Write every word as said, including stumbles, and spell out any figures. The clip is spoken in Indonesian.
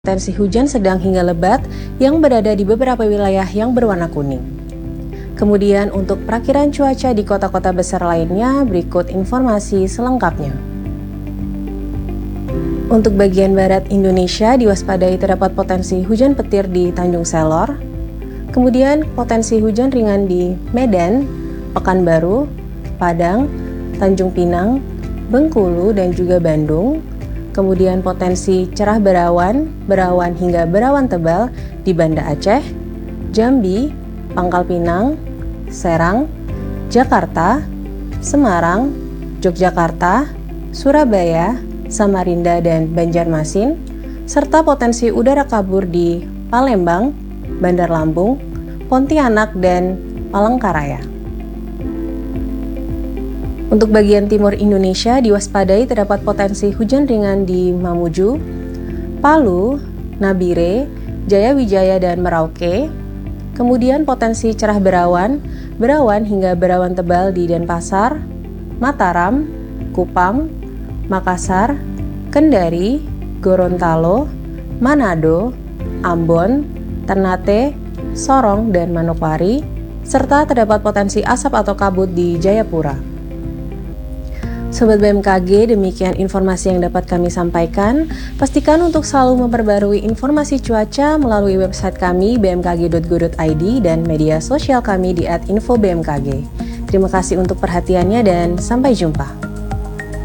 Potensi hujan sedang hingga lebat yang berada di beberapa wilayah yang berwarna kuning. Kemudian untuk perakiran cuaca di kota-kota besar lainnya, berikut informasi selengkapnya. Untuk bagian barat Indonesia diwaspadai terdapat potensi hujan petir di Tanjung Selor, kemudian potensi hujan ringan di Medan, Pekanbaru, Padang, Tanjung Pinang, Bengkulu, dan juga Bandung. Kemudian potensi cerah berawan, berawan hingga berawan tebal di Banda Aceh, Jambi, Pangkal Pinang, Serang, Jakarta, Semarang, Yogyakarta, Surabaya, Samarinda, dan Banjarmasin, serta potensi udara kabur di Palembang, Bandar Lampung, Pontianak, dan Palangkaraya. Untuk bagian timur Indonesia diwaspadai terdapat potensi hujan ringan di Mamuju, Palu, Nabire, Jayawijaya, dan Merauke. Kemudian potensi cerah berawan, berawan hingga berawan tebal di Denpasar, Mataram, Kupang, Makassar, Kendari, Gorontalo, Manado, Ambon, Ternate, Sorong, dan Manokwari, serta terdapat potensi asap atau kabut di Jayapura. Sobat B M K G, demikian informasi yang dapat kami sampaikan. Pastikan untuk selalu memperbarui informasi cuaca melalui website kami b m k g dot go dot i d dan media sosial kami di at info b m k g. Terima kasih untuk perhatiannya dan sampai jumpa.